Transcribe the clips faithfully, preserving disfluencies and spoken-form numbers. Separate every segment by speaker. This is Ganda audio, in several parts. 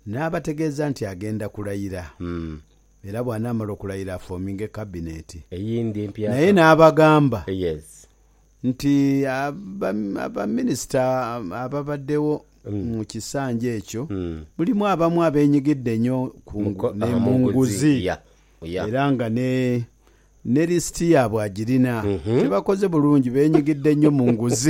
Speaker 1: n'abategeeza nti agenda kulayira
Speaker 2: mm.
Speaker 1: era bw'anaamala okulayira afoominga kabineti
Speaker 2: eyindi empya
Speaker 1: naye n'abagamba
Speaker 2: yes
Speaker 1: nti abaminisita ababaddewo mu kisanja ekyo mulimu abamu abeenyigidde nnyo mu nguzi era nga ne ne lisiti yaabwe agirina tebakoze bulungi beenyigidde nnyo mu nguzi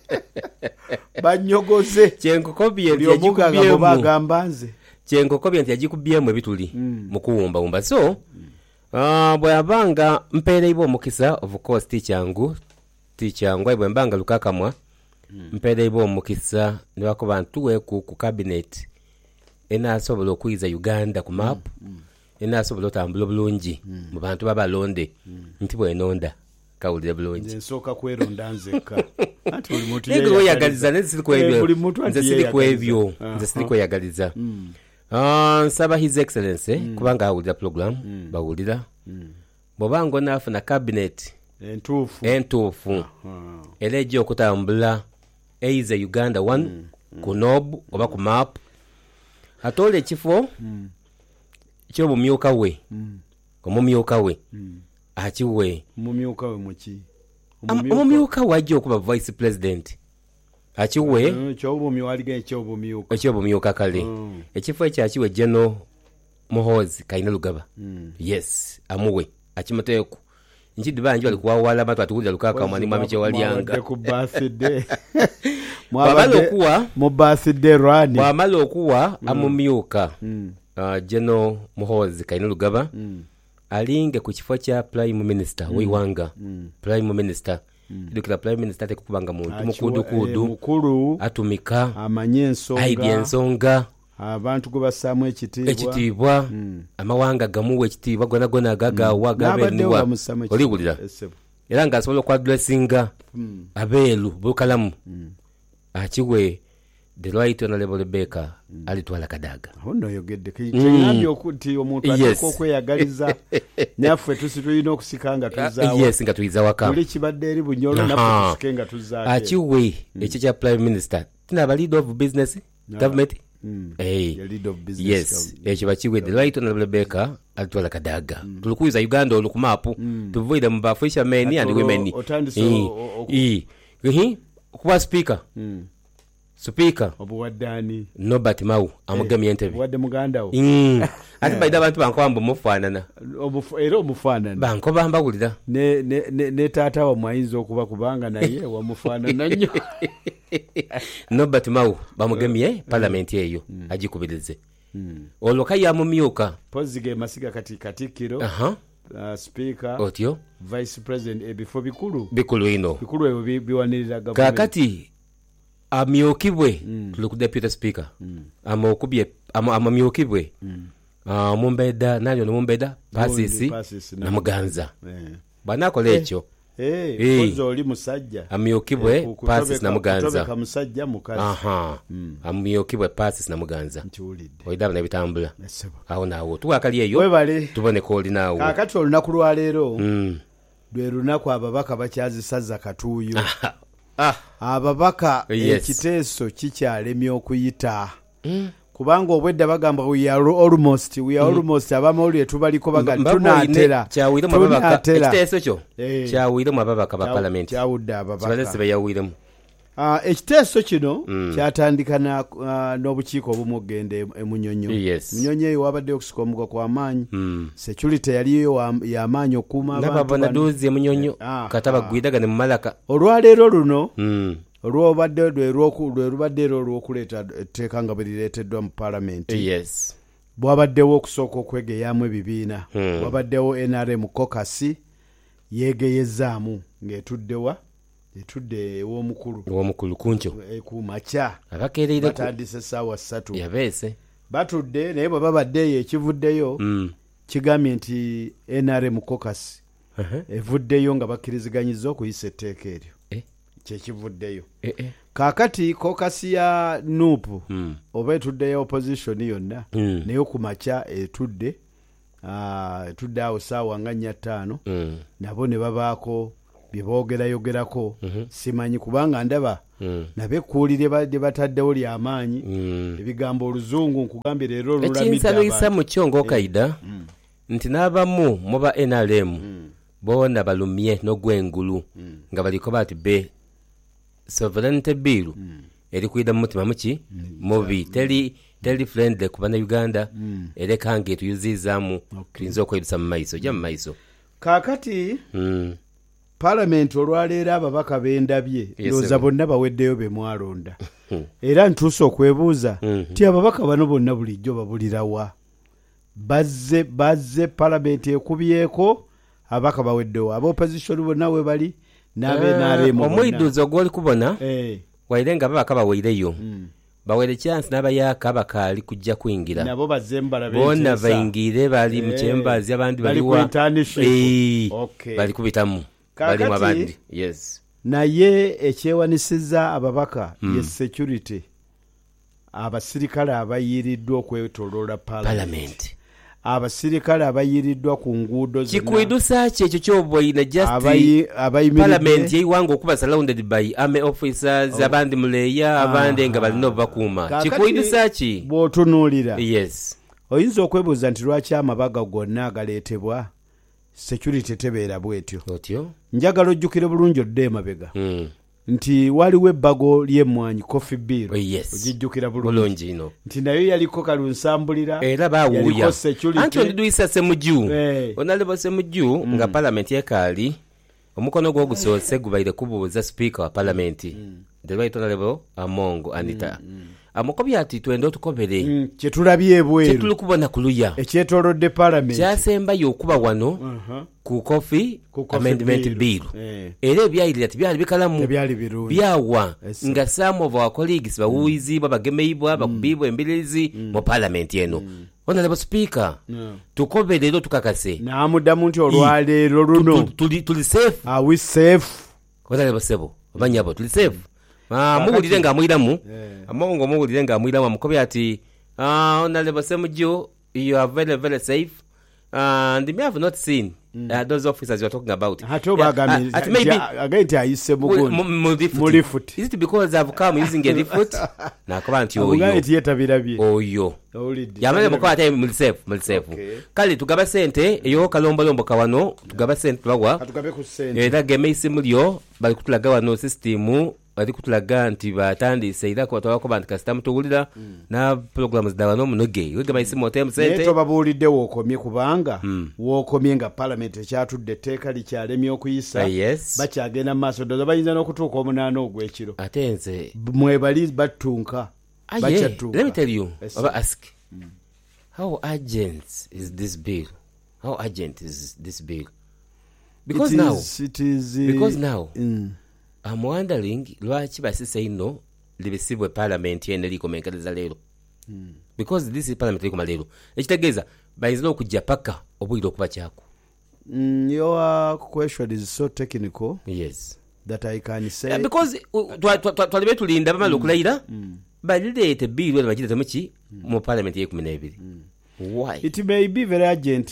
Speaker 1: banyogoze
Speaker 2: kyenkokobye
Speaker 1: omuganga bagamba nze
Speaker 2: kyenkokobye nti yagikubyemu ebituli mu kuwumbawumba so bw'abanga mpeereibwa omukisa of course ticyangu ticyangu bwe mbanga lukakamwa mpeereibwa omukisa ne bakuba ntuwe ku cabinet enaasobola okuyiza Uganda ku map enaasobola otambula bulungi mu bantu babalonde nti bwenonda kawulire bulungi
Speaker 1: nsooka kweronda nzekka ati buli muntu
Speaker 2: yeyagaliza nze siri kwebyo nze siri kwebyo nze siri kweyagaliza nsaba his excellence kubanga awulira program bawulira bw'obanga onaafuna cabinet
Speaker 1: entuufu
Speaker 2: entuufu era ejja okutambula eiza Uganda one ku nob oba ku map atoola ekifo ky'obumyuka we omumyuka we akiwe
Speaker 1: omumyuka we muki
Speaker 2: omumyuka we ajja okuba vice president akiwe ekyobumyuka kale ekifo ekyo akiwe General Muhoozi Kainerugaba yes amuwe akimuteeku nchidi banji walikuwawala abantu atukulira lukaka mwani mwami chewalyanga
Speaker 1: ku birthday
Speaker 2: mwabalo kuwa
Speaker 1: mu birthday run
Speaker 2: mwamalo okuwa amumyuka General Muhoozi Kainerugaba alinge ku kifo kya prime minister w'iwanga prime minister dukira prime minister tekukubanga muntu mukudu kudu atumika
Speaker 1: amanye ensonga
Speaker 2: aidi ensonga
Speaker 1: abantu go basamu ekitiibwa
Speaker 2: ekitiibwa amawanga gamuwe ekitiibwa gona gona gaga wagabenwa oliwulira era nga asobola kwa dressinga abelu bukalamu akiwe the right honorable Rebecca alitwala kadaga
Speaker 1: ono yogedde kinyambi okuti omuntu atako okweyagaliza nyaffe tusitulina okusikanga tuzaawa
Speaker 2: yes nga tuiza waka
Speaker 1: buli kibadde eri bunyolo naffe tusikenga tuzaawa
Speaker 2: akiwe ekyo kya prime minister tina ba lead of business government
Speaker 1: hey lead of business
Speaker 2: yes ekyo bakiwe the right honorable Rebecca alitwala kadaga tulikuiza Uganda olukumapu tuvuide mu ba fishermen and women eh eh kuba speaker Speaker
Speaker 1: obuwaddani
Speaker 2: Norbert Mau amugamye entebe
Speaker 1: wadde muganda wo
Speaker 2: mm ati baida abantu bankwamba mufanana
Speaker 1: obufu era omufanana
Speaker 2: banko bamba wulira
Speaker 1: ne ne ne tata wa mwayinzo okuba kubanga naye wa mufanana nnyo
Speaker 2: Norbert Mau bamugamye parliament eyo agikubirize oloka ya mumyuka
Speaker 1: pozige masiga kati katikiro
Speaker 2: aha
Speaker 1: Uh, speaker
Speaker 2: otyo
Speaker 1: vice president e before bikulu
Speaker 2: bikulu ino
Speaker 1: bikulu ebi biwanirira government
Speaker 2: kakati amyokibwe mm. tuluku deputy speaker mm. amokubye amamyokibwe mm. uh, mumbeda nalyo mumbeda pasisi na muganza yeah. Banako lecho
Speaker 1: eh hey, kozo oli musajja
Speaker 2: amyokibwe hey, pasisi na muganza
Speaker 1: kutobeka musajja mukazi
Speaker 2: aha mm. amyokibwe pasisi na muganza
Speaker 1: ntulide
Speaker 2: oidaba na bitambula aho nawo tuwakali eyo tubone ko oli nawo
Speaker 1: kakati olunaku lwa leero mm. lwe lunaku ababaka bakyazisaza katuuyo ah ababaka yes. Ekiteeso kikyalemye okuyita mm. kubanga obwedda bagamba we are almost we are mm. almost abamawulire tubaliko baga tunatera
Speaker 2: kyawire mu babaka ekiteeso kyo hey. Kyawire mu babaka ba parliament
Speaker 1: kyawudde ababaka
Speaker 2: balese bayawiremu
Speaker 1: ah uh, ekiteeso kino mm. kyatandikana uh, n'obukiiko obumu ogenda emunyonyo
Speaker 2: yes.
Speaker 1: Munyonyo eyo wabadde okusika omugo kwa maanyi mm. security yaliyo ya maanyi okuuma abantu
Speaker 2: nababona dozi emunyonyo ah, kataba ah. Gwidagane mu malaka
Speaker 1: olwaleero luno
Speaker 2: mm.
Speaker 1: olwobadde lwe lwobadde olwokuleeta etteeka nga bwe lireeteddwa mu parliament
Speaker 2: yes.
Speaker 1: Bwabaddewo okusooka okwegeyamu ebibiina mm. Bwabaddewo N R M caucus yeegeyezaamu ng'etuddewa etudde ew'omukulu
Speaker 2: ew'omukulu kuncho
Speaker 1: ku macha
Speaker 2: abakereire
Speaker 1: batandise ssaawa ssatu
Speaker 2: yabeese
Speaker 1: batudde naye bwe babaddeyo ekivuddeyo mm. Kigambye nti N R M caucus uh-huh. Evuddeyo nga bakkiriziganyizza okuyisa etteeka eryo eh? Kyekivuddeyo eh, eh. Kaakati caucus ya N U P mm. oba etuddeyo opposition yonna mm. naye ku macha etudde uh, etudde awo ssaawa nga nnya ttaano mm. nabo ne babaako byeboogera yogerako mm-hmm. simanyi kubanga ndaba mm. nabekuulire badde bataddewo lyamaanyi mm. ebigambo oluzungu nkugambye leero
Speaker 2: lulamidde mu kyongo kaida eh. mm. nti n'abamu mu ba N R M mm. boona balumye n'ogwengulu mm. nga baliko bati be sovereignty bill mm. eri kwida mu mutima muki mm. mubi teri teri friendly ku bana Uganda mm. ere kange tuyuzizaamu tuyinza okwebisa mu maiso jja mu maiso
Speaker 1: kaakati mm. Parliament olwaleero ababaka bendabye ndowooza bonna baweddeyo be mwalonda era ntuusa okwebuuza mm-hmm. ti ababaka bano bonna bulijjo babulirawa bazze bazze Parliament ekubyeko ababaka baweddewo ab'opposition bonna we bali n'abenaremu
Speaker 2: uh, omwiduzo gw'oli kubona eh. waire nga babaka baweireyo mm. bawere chance n'abayaka bakaali kujja kwingira
Speaker 1: nabo bazembala
Speaker 2: bonna bayingire bali mu chambers abandi baliwa
Speaker 1: eh okay.
Speaker 2: bali kubitamu bali mabandi yes
Speaker 1: naye ekyewanisiza ababaka mm. ye security abasirikale abayiriddwa okwetoloola Parliament abasirikale abayiriddwa ku nguudo
Speaker 2: zonna kikwidusa kye ekyo ky'oboyina just Parliament yeyiwanga okuba surrounded by army officers uh, abandi muleeya abandi nga balina obubakuuma kikwidusa ki
Speaker 1: bw'otunuulira
Speaker 2: yes
Speaker 1: oyinza okwebuuza nti lwaki amabaga gonna agaleetebwa security tebeera bwetyo
Speaker 2: otyo
Speaker 1: njagala ojjukire bulungi odde emabega mm. nti waliwo ebbago ly'emmwanyi coffee bill
Speaker 2: oh, yes.
Speaker 1: ogijjukira bulungi
Speaker 2: ino
Speaker 1: nti nayo yaliko kalunsambulira
Speaker 2: era baawuuya anti ondiduyisa semujju hey. onalebo semujju mm. nga Parliament yekaali omukono gw'ogusoose gubaire kubuuza speaker wa Parliament mm. ndebaito nalebo amongo anita mm. mm. amukobya ati twende otukobere
Speaker 1: mm. kyetulabye ebweru
Speaker 2: kyetuli kubona kuluya
Speaker 1: ekyetoolodde Parliament
Speaker 2: kyasembayo okuba wano uh-huh. ku coffee amendment bill eh. era ebyayirira tibyali bikalamu byawa nga some of our colleagues bawuizibwa bagemeibwa bakubibwa embirizi mu Parliament eno mm. Honorable Speaker no. tukobere ero tukakase
Speaker 1: naamuddamu nti olwaleero luno
Speaker 2: tuli tuli safe
Speaker 1: are we safe
Speaker 2: Honorable Sebo abanyabo tuli safe ah muwulire nga amwiramu yeah. amongo muwulire nga amwiramu amukobya ati ah Honorable Semujju you are very very safe uh, and me have not seen mm. uh, those officers you are talking about.
Speaker 1: Yeah, uh, maybe again to ayise mulifuti.
Speaker 2: Is it because I've come using a lift? Na kwa nti oyo.
Speaker 1: Oyo tieta birabye.
Speaker 2: Oyo. Yamale mukwa ate mulisefu mulisefu. Kali tugaba sente eyo kalomba lombo kawano tugaba sente twagwa.
Speaker 1: Tugabe ku sente.
Speaker 2: Era game isimulyo bali kutulaga wano system bali kutulaga nti batandise ira ko twako bandi custom tugulira mm. na programs da wano munoge wega bayisimu otem sente
Speaker 1: neto babulidde wokomye kubanga mm. wokomye nga Parliament ekyatudde teeka likyalemi okuyisa
Speaker 2: uh, yes.
Speaker 1: bakyagenda maaso dozo bayinza n'okutuuka omunaana ogw'ekiro
Speaker 2: atenze
Speaker 1: mwebali battunka
Speaker 2: ah, bakyattunka let me tell you yes. Aba ask mm. how urgent is this bill how urgent is this bill because
Speaker 1: it
Speaker 2: now
Speaker 1: is, it is, uh,
Speaker 2: because now
Speaker 1: mm.
Speaker 2: I'm wondering lwaki basise ino libisibwe Parliament yene liko menkaleza lero hmm. because this is Parliament liko malero ekitegeeza bayinza okujja paka obuliro okuba kyako
Speaker 1: mm, your question is so technical
Speaker 2: yes
Speaker 1: that I can say
Speaker 2: yeah, because twalibe tulinda bamala okulayira balirete bill wena bagirete muki mu Parliament ye kumi n'ebiri why
Speaker 1: it may be very urgent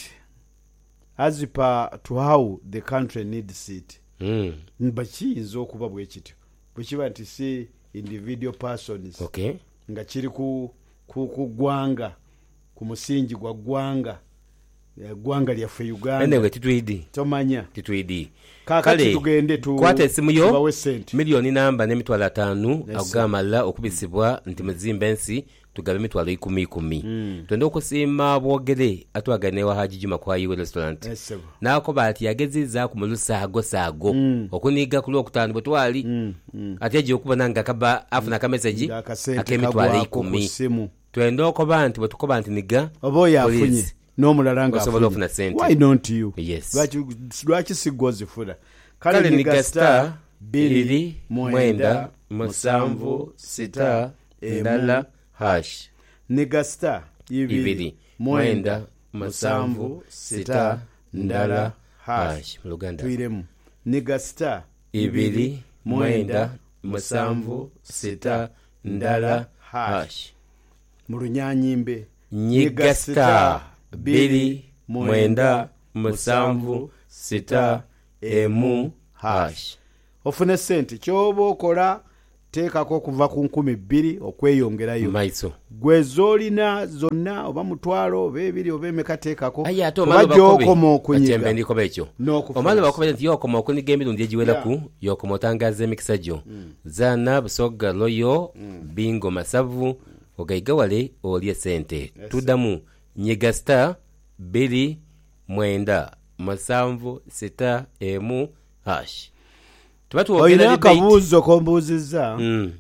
Speaker 1: as per to how the country needs it
Speaker 2: mm.
Speaker 1: Mbakiyinza okuba bwe kityo bwekiba nti si individual persons
Speaker 2: okay.
Speaker 1: nga kiri ku gwanga ku musingi gwa gwanga gwanga lyaffe Uganda
Speaker 2: anyway titwidi
Speaker 1: tomanya
Speaker 2: titwidi
Speaker 1: kakati tugende tu
Speaker 2: kwata esimu yo milioni namba n'emitwalo ataano agamala okubisibwa nti muzimba ensi tugabe emitwalo ikumi ikumi mm. twende okusiima bwogere atwagane wa Haji Juma kwa yiwe restaurant
Speaker 1: yes,
Speaker 2: nako bati yagezizza ku mulusago sago
Speaker 1: mm.
Speaker 2: okuniga ku lwokutaano bwe twali
Speaker 1: mm. mm.
Speaker 2: ate ejo okubona nga kaba afuna ka message ak'emitwalo ikumi twende okuba nti bwe tukoba nti niga
Speaker 1: oboya afunye n'omulala nga
Speaker 2: afunye
Speaker 1: why don't you
Speaker 2: yes
Speaker 1: lwaki sigozifuna
Speaker 2: kale niga star bili mwenda musanvu sita endala hash
Speaker 1: niga star ibili mwenda musanvu sita ndala hash
Speaker 2: Luganda
Speaker 1: tuiremu niga star
Speaker 2: ibili mwenda musanvu sita ndala hash
Speaker 1: mu Lunyanyimbe
Speaker 2: niga star bili mwenda musanvu sita emu
Speaker 1: hash ofune sente kyoba okola teekako okuva ku nkumi bbiri okweyongerayo
Speaker 2: maiso
Speaker 1: gwe zolina zonna oba mutwalo oba ebiri oba emeka teekako
Speaker 2: bajja
Speaker 1: okoma okunyiga
Speaker 2: ndikoba ekyo omala bakobe nti yokoma okunyiga emirundi egiweraku yokoma otangaza emikisa gyo zaana busoga loyo bingo masavu ogaiga wale olye sente tuddamu nyiga star bbiri mwenda musanvu sita emu hash
Speaker 1: oyina akabuuzo kombuuzizza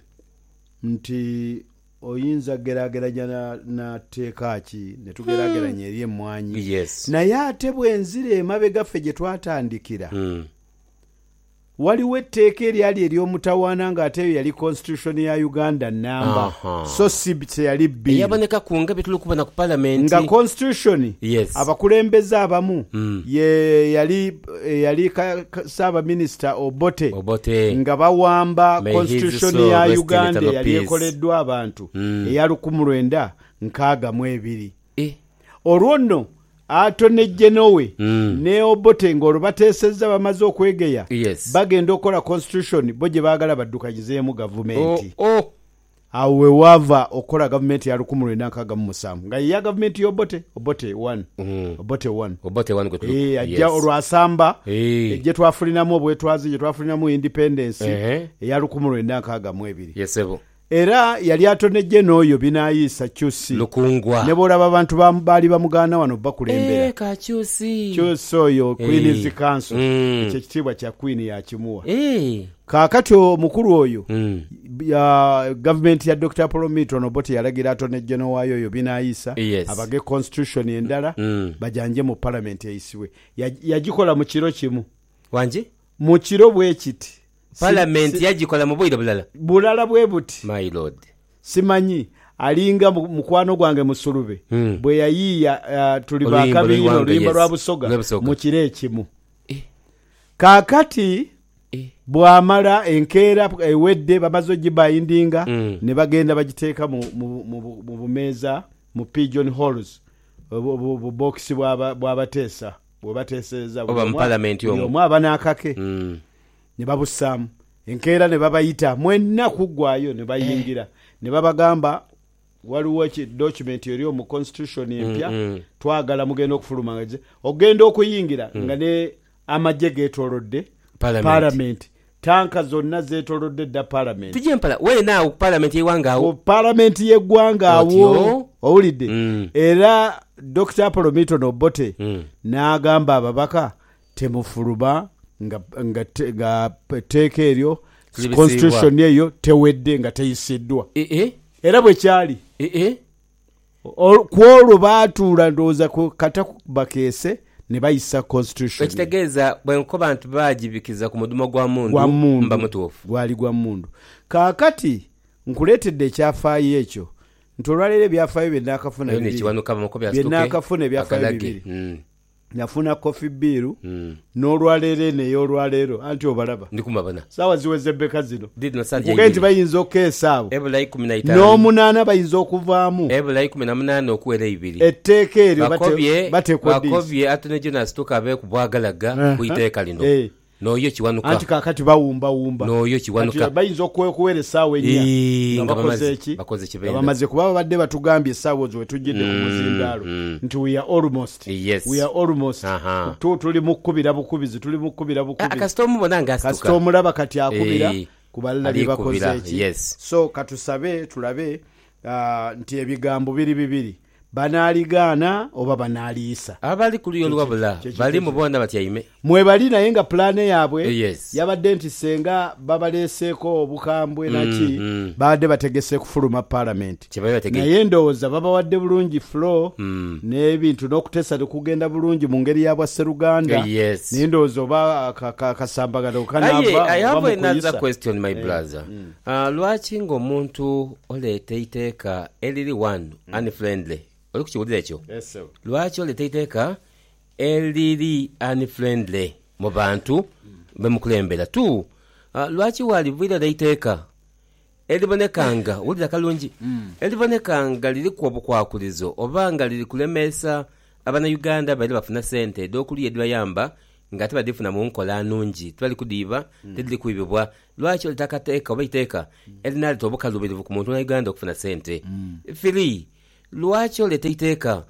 Speaker 1: nti oyinza geraageranya na, na teeka ki ne tugeraageranya eri emmwanyi
Speaker 2: yes.
Speaker 1: naye ate bwenzira emabega ffe gye twatandikira mm. waliwo etteeka eryali ery'omutawaana ng'ate eyo yali constitution ya Uganda namba uh-huh. so si teyali bbiri
Speaker 2: eyaboneka ku nga bye tulikubona ku parliament
Speaker 1: nga constitution
Speaker 2: yes.
Speaker 1: abakulembeze abamu mm. ye yali yali Ssaabaminisita Obote,
Speaker 2: Obote
Speaker 1: nga bawamba constitution so ya Uganda yali ekoleddwa abantu mm. eya lukumi lwenda nkaaga mu ebiri eh. olwo nno Attorney General mm. ne Obote ng'olwo bateesezza bamaze okwegeya
Speaker 2: yes.
Speaker 1: bagenda okola constitution bo gye baagala baddukanyizeemu gavumenti
Speaker 2: oh, oh.
Speaker 1: awo we wava okola gavumenti ya lukumi lwenda nkaaga mu musanvu nga ya gavumenti y'Obote Obote one mm. Obote one
Speaker 2: Obote one
Speaker 1: e, ajja yes. olwasamba hey. gye twafulinamu obwetwazi gye twafulinamu independence uh-huh. eya lukumi lwenda nkaaga mu ebiri
Speaker 2: yes, ebo.
Speaker 1: Era yali atonejje n'oyo binaayisa Kyusi
Speaker 2: lukungwa
Speaker 1: ne boolaba abantu baali bamugaana wano bakulembera
Speaker 2: eh ka Kyusi
Speaker 1: Kyusi oyo
Speaker 2: hey.
Speaker 1: Queen's Council mm. ekyo kitiibwa kya Queen ya kimuwa eh kaakati omukulu oyo mm. ya gavumenti ya Doctor Paul Milton Obote yalagira atonejje n'owaayo oyo binaayisa
Speaker 2: yes.
Speaker 1: abage constitution endala
Speaker 2: mm.
Speaker 1: bajanje mu parliament eyisiwe yagikola mu kiro kimu
Speaker 2: wanje
Speaker 1: mu kiro bwe kiti
Speaker 2: parliament si, yagikola mu bwire bulala
Speaker 1: bulala bwe buti
Speaker 2: my lord
Speaker 1: simanyi alinga mukwano gwange musulube mm. bwe yayiya uh, tuli bakabino oluyimba lwa busoga mu kire ekimu eh. kaakati eh. bwamala enkeera ewedde bamaze ogibayindinga mm. ne bagenda bagiteeka mu, mu, mu, mu bumeeza mu pigeon halls bu box bw'abateesa bw'abateeseza
Speaker 2: buli
Speaker 1: abanakake mm. ne babusaamu enkeera ne babayita mwenna kuggwayo ne bayingira eh. ne babagamba waliwo ki document eri mu constitution empya mm, mm. twagala mugenda okufuluma ngaje ogenda okuyingira mm. nga ne amajje geetolodde
Speaker 2: parliament,
Speaker 1: parliament. tanka zonna zeetolodde dda parliament
Speaker 2: tujje mpala wewe naawo parliament y'eggwanga awo
Speaker 1: parliament y'eggwanga awo owulidde mm. era Doctor Paul Milton Obote mm. n'agamba ababaka temufuluma nga nga nga teeka eryo constitution eyo tewedde nga teyisiddwa
Speaker 2: eh eh
Speaker 1: era bwe kyali
Speaker 2: eh eh
Speaker 1: kwolwo baatuula ndowooza ku kata bakeese ne bayisa constitution
Speaker 2: ekitegeeza bwe nkoba abantu baagibikiza ku mudumo gwa mundu mba mutuufu
Speaker 1: gwali gwa mundu kaakati nkuleetedde ekyafaayo ekyo nti olwaleero ebyafaayo bye naakafuna bye naakafuna ebyafaayo bibiri mm. nafuna coffee bill mm. n'olwaleero n'ey'olwaleero anti obalaba
Speaker 2: ndikumabana
Speaker 1: saawa ziweze beka zino kugenzi bayinza okukeesa abo n'omunaana bayinza okuvaamu
Speaker 2: ebulayi kumi na munaana okuwera ebiri
Speaker 1: etteeka eryo
Speaker 2: bakobye Attorney General Stuka abe ku bwagalaga ku iteeka lino hey. Noyo kiwanuka
Speaker 1: anti kakati bawumba wumba
Speaker 2: noyo kiwanuka
Speaker 1: bayinza okuwera essaawa ennya
Speaker 2: nga
Speaker 1: bakoze ki
Speaker 2: bakoze kibeera
Speaker 1: bamaze kuba badde batugambye essaawa zo tujjidde ku muzindaalo nti we are almost
Speaker 2: yes.
Speaker 1: we are almost uh-huh. tu tuli mukubira bukubizi tuli mukubira bukubizi
Speaker 2: akastomu bonanga astuka
Speaker 1: kastomu laba kati akubira hey. kubalala ne bakoze ki
Speaker 2: yes.
Speaker 1: so katusabe tulabe uh, nti ebigambo biri bibiri banaligaana oba banaliisa
Speaker 2: abali kuliyo lwabula bali mubona batyaime
Speaker 1: mwe bali naye nga plane yaabwe
Speaker 2: yes.
Speaker 1: yabadde nti senga babaleeseeko obukambwe mm, naki mm. babadde bategese kufuluma parliament naye ndowooza babawadde bulungi flow mm. n'ebintu n'okutesa tekugenda bulungi mu ngeri yabwa Sseruganda
Speaker 2: yes.
Speaker 1: naye ndowooza oba akasambagano
Speaker 2: kanaava question my brother mm. uh, lwaki ng'omuntu oleeta iteeka eriri one mm. unfriendly oli kukiwulira ekyo
Speaker 1: yes,
Speaker 2: lwaki oleeta iteeka eriri unfriendly mu bantu mm. bemukulembera tu uh, lwaki walivuyira iteeka eribonekanga wulira kalungi mm. eribonekanga liri ku obukwakulizo oba nga liri kulemesa abana Uganda bali bafuna sente d'okuliya edibayamba nga tebadifuna mu nkola nnungi tebali kudiiba tebali kwibibwa lwaki olitakateeka oba iteeka erinaleta obukalubirivu ku muntu wa Uganda okufuna sente firi lwaki oleta iteeka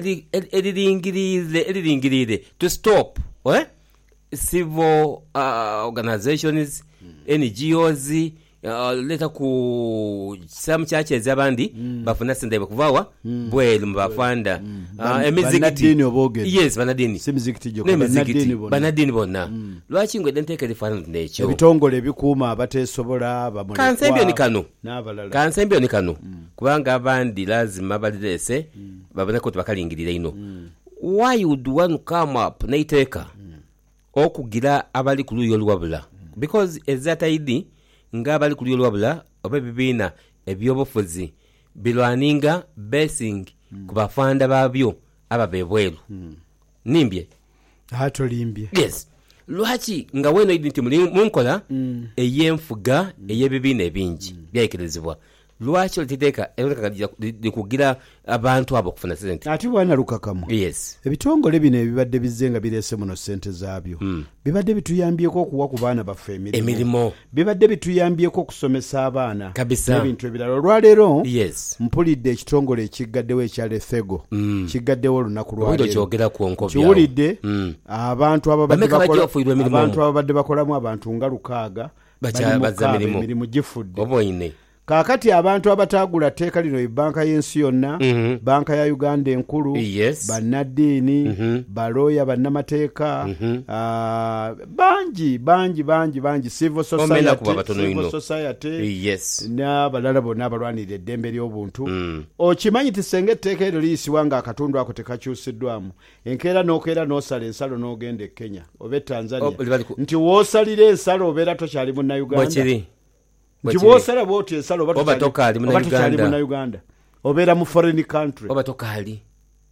Speaker 2: eriringirire eriringirire to stop eh? civil uh, organizations N G Os uh, leta ku some churches abandi mm. bafuna sente bakuvawa mm. bwelu mbafanda mm. uh, emizikiti yes banadini
Speaker 1: simizikiti joko banadini
Speaker 2: bona banadini bona mm. lwaki ngwe denteke lifana necho
Speaker 1: ebitongole ebikuuma abatesobola bamule
Speaker 2: kansembyo ni kanu
Speaker 1: n'abalala
Speaker 2: kansembyo ni kanu mm. kubanga abandi lazima balirese mm. babone ko tubakalingirira ino mm. why would one come up naiteka mm. okugira abali kuluyo lwabula mm. because ezata idi nga bali kuliyo lwabula oba bibina ebyobufuzi bilwaninga basing mm. kubafanda babyo ababebweru mm. nimbye
Speaker 1: hato limbye
Speaker 2: yes lwaki nga weno idinti munkola mm. eyemfuga mm. eyebibina ebingi mm. byayikirizibwa lwaki oliteka eleka likugira abantu abo kufuna sente
Speaker 1: ati bwana lukakamu
Speaker 2: yes
Speaker 1: ebitongole bino ebibadde bizenga birese muno sente zaabyo mm. bibadde bituyambyeko okuwa ku baana baffe emirimu
Speaker 2: emirimu
Speaker 1: bibadde bituyambyeko okusomesa abaana
Speaker 2: kabisa
Speaker 1: ebintu ebirala olwaleero
Speaker 2: yes
Speaker 1: mpulidde ekitongole ekigaddewo ekyale Thego mm. kigaddewo olunaku lwaleero kiwulidde mm. abantu ababadde bakola abantu ababadde bakolamu abantu nga lukaaga
Speaker 2: bacha
Speaker 1: emirimu gifudde
Speaker 2: oboine
Speaker 1: kakati abantu abatagula teeka lino banka y'ensi yonna mm-hmm. banka ya Uganda enkulu
Speaker 2: yes.
Speaker 1: bannaddiini mm-hmm. baloya bannamateeka mm-hmm. uh, bangi bangi bangi bangi civil society, civil society
Speaker 2: yes.
Speaker 1: n'abalala bonna abalwanirira eddembe ly'obuntu mm. okimanyi ti senga etteeka eryo liyisibwa nga akatundu ako tekakyusiddwamu enkeera n'okeera n'osala ensalo n'ogenda e Kenya oba e Tanzania oh, nti woosalira ensalo obeera tokyali munnayuganda Jibosala boti esalo
Speaker 2: oba tokali
Speaker 1: muna Uganda obera mu foreign country
Speaker 2: oba tokali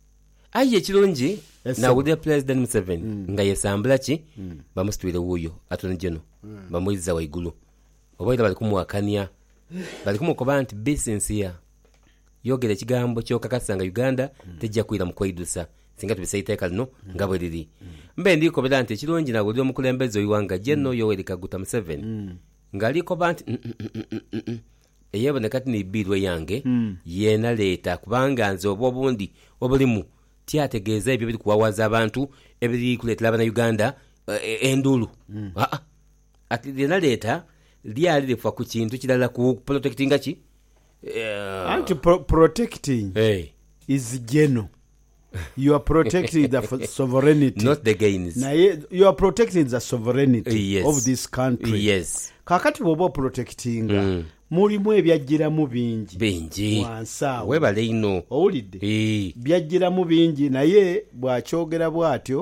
Speaker 2: aye kirungi na wudi president Museveni mm. nga yesambula ki mm. bamustwire wuyo atone jeno mm. bamuiza waigulu oba ida bali kumwakania bali kumukoba anti business ya yogere kigambo kyo kakasanga Uganda mm. tejja kuira mu kwaidusa singa tubisaiteka lino mm. ngabwe liri mm. mbe ndiko belante kirungi na wudi omukulembeze oyiwanga jeno mm. Yoweri Kaguta Museveni mm. ngaliko banti mm, mm, mm, mm, mm. eyebone kati ni bidwe yange mm. yena leta kubanga nze obundi obulimu tiategeeza ebyo biri kuwawaza abantu ebiri kuletera abana Uganda uh, endulu mm. ah ati yena leta lyali lifa ku kintu kirala ku protecting ki
Speaker 1: uh, anti pro- protecting
Speaker 2: hey.
Speaker 1: is general. You are protecting the sovereignty,
Speaker 2: not the gains.
Speaker 1: Na you are protecting the sovereignty
Speaker 2: yes.
Speaker 1: of this country.
Speaker 2: Yes.
Speaker 1: Kakati bobo protecting mm. mulimu ebyajjiramu bingi
Speaker 2: bingi
Speaker 1: wansa
Speaker 2: webale ino
Speaker 1: owulidde
Speaker 2: e.
Speaker 1: byajjiramu bingi naye bwakyogera bwatyo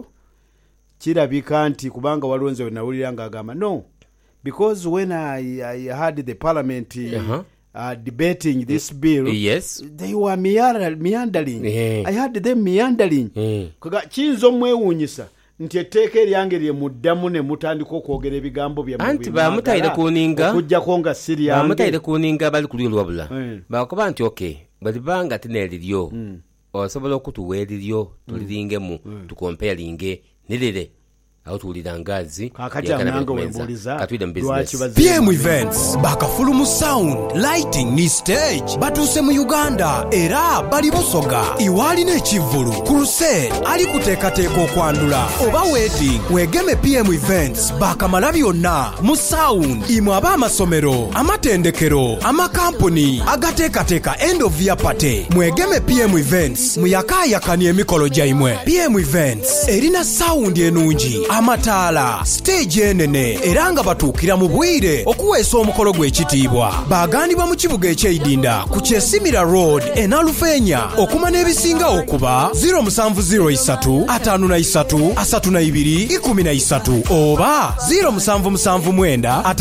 Speaker 1: kirabika nti kubanga walonze we nawulira nga agamba no because when I, I had the parliament uh-huh. Uh, debating this bill
Speaker 2: yes.
Speaker 1: they were meandering
Speaker 2: yeah.
Speaker 1: I had them meandering
Speaker 2: yeah.
Speaker 1: kaga kinzo mwewunyisa nti etteeka eryange lye muddamu ne mutandika okwogera ebigambo bya
Speaker 2: anti bamutaire kuninga
Speaker 1: okujja konga siri yange
Speaker 2: bamutaire kuninga bali kulyo lwabula yeah. bakoba nti okay bali banga tineliryo mm. osobola okutuwa eriryo tulilingemu mm. tukomparinge nilire aho tulira ngazi
Speaker 1: kakajamanga wembuliza
Speaker 3: P M Events bakafulumu sound lighting ni stage batuse mu Uganda era bali busoga iwali ne kivulu crusade ali kuteekateeka okwandula oba wedding wegeme P M Events bakamala byonna mu sound imwe abamasomero amatendekero amakampuni agateekateeka end of year party mwegeme P M Events muyakayakani emikolo gyaimwe P M Events erina sound enungi amataala stage enene era nga batuukira mu bwire okuweesa omukolo gw'ekitiibwa baagandibwa mu kibuga ekyeidinda ku Kyesimira road enalufeenya okuma n'ebisinga okuba zero seven zero three five three three two one three oba zero seven seven nine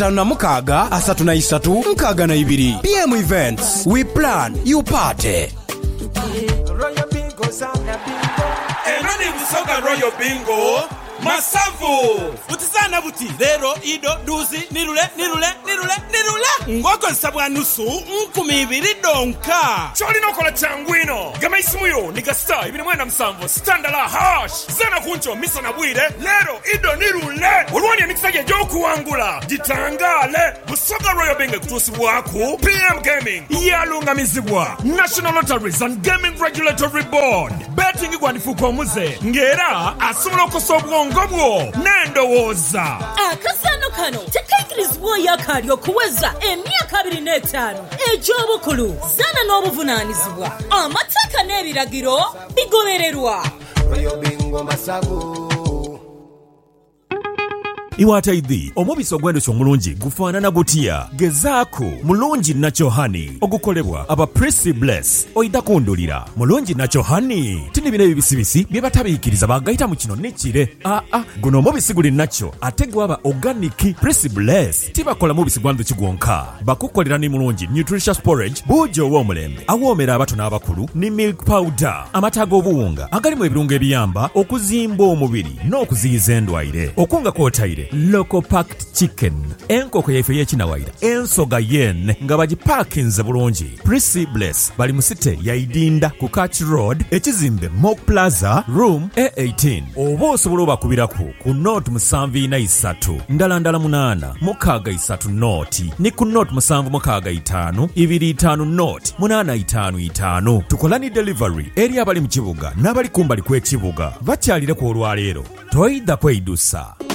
Speaker 3: five six three three six two. P M Events, we plan, you party.
Speaker 4: Royal Bingo sound bingo. Enani busoga Royal Bingo. Masavu. Utizana
Speaker 5: bugana buti lero ido duzi nirule nirule nirule nirule ngokozesa bwa nusu nkumi ibiri donka
Speaker 6: kyolina okola kyangu ino gama isimu yo ni gasita ibiri mwenda musanvu standala hash zana kuncho misa na bwire lero ido nirule olwani emikisa gye gy'okuwangula gitangale busoga royal bank kutuusibwaku P M Gaming yalungamizibwa National Lotteries and Gaming Regulatory Board. Betting gwandifuuka omuze ng'era asobola okukosa obwongo bwo n'endowooza.
Speaker 7: Akasano kano tekaikirizibwayo akaali okuweza emyaka abiri n'etaano egy'obukulu zana n'obuvunaanyizibwa. Amateeka n'ebiragiro bigobererwa.
Speaker 8: Iwataidhi omubisi ogw'endoozi omulungi gufaanana gutya gezaako mulungi Natural Honey ogukolebwa aba Prissy Bless oyita kundulira mulungi Natural Honey tini bino ebibisibisi bye batabiikiriza bagayita mu kino nekire aa ah, guno omubisi guli nakyo ate gwaba organic. Prissy Bless tibakola mubisi gwa nduki gwonka bakukolera ni mulungi nutritious porridge buugi ow'omulembe awoomera abato n'abakulu ni milk powder amata ag'obuwunga agalimu ebirungo ebiyamba okuzimba omubiri n'okuziyiza endwaire okunga kwotaire local packed chicken enkoko yaife y'ekinawaira ensoga yen nga bagipakinze bulungi. Prissy Bless bali mu site yaidinda ku Catch Road ekizimbe Mock Plaza room A eighteen oba osobola obakubiraku ku note musanvu ina isatu ndala ndala munana mukaaga isatu noti ni ku note musanvu mukaaga itaano ibiri itaano note munana itaano itaano. Tukola ni delivery eri abali mu kibuga n'abali kumbali kw'ekibuga bakyalire ku olwaleero toyidda kweyidusa.